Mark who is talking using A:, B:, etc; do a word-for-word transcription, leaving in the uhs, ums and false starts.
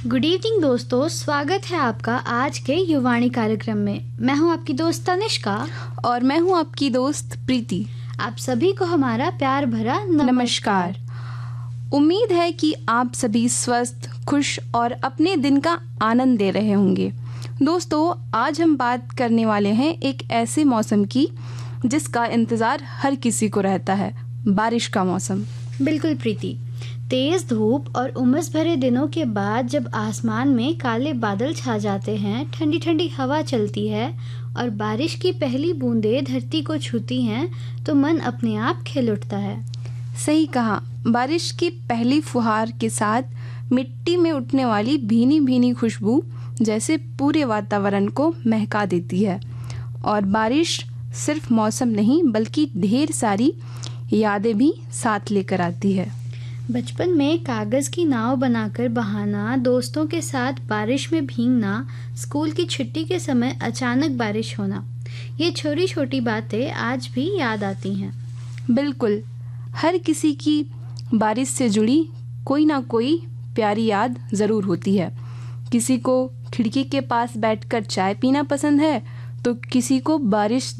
A: Good evening दोस्तों, स्वागत है आपका आज के युवाणी कार्यक्रम में। मैं हूं आपकी दोस्त तनिष्का
B: और मैं हूं आपकी दोस्त प्रीति।
A: आप सभी को हमारा प्यार भरा नमस्कार।
B: नमस्कार। उम्मीद है कि आप सभी स्वस्थ, खुश और अपने दिन का आनंद ले रहे होंगे। दोस्तों, आज हम बात करने वाले हैं एक ऐसे मौसम की जिसका इंतज़ार हर किसी को रहता है, बारिश का मौसम।
A: बिल्कुल प्रीति, तेज धूप और उमस भरे दिनों के बाद जब आसमान में काले बादल छा जाते हैं, ठंडी ठंडी हवा चलती है और बारिश की पहली बूंदें धरती को छूती हैं, तो मन अपने आप खिल उठता है।
B: सही कहा। बारिश की पहली फुहार के साथ मिट्टी में उठने वाली भीनी भीनी खुशबू जैसे पूरे वातावरण को महका देती है। और बारिश सिर्फ मौसम नहीं बल्कि ढेर सारी यादें भी साथ लेकर आती है।
A: बचपन में कागज़ की नाव बनाकर बहाना, दोस्तों के साथ बारिश में भीगना, स्कूल की छुट्टी के समय अचानक बारिश होना, ये छोटी छोटी बातें आज भी याद आती हैं।
B: बिल्कुल, हर किसी की बारिश से जुड़ी कोई ना कोई प्यारी याद ज़रूर होती है। किसी को खिड़की के पास बैठकर चाय पीना पसंद है, तो किसी को बारिश